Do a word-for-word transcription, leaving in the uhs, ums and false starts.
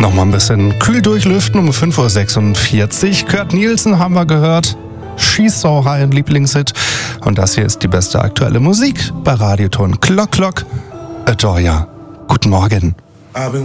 Nochmal ein bisschen kühl durchlüften um fünf Uhr sechsundvierzig. Kurt Nielsen haben wir gehört. She's So High, ein Lieblingshit. Und das hier ist die beste aktuelle Musik bei Radioton. Clock Clock, Adoria. Guten Morgen.